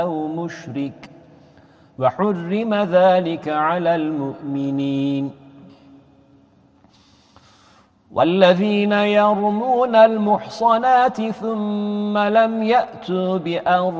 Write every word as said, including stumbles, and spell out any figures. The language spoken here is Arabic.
أو مشرك وحرم ذلك على المؤمنين. والذين يرمون المحصنات ثم لم يأتوا بأربعة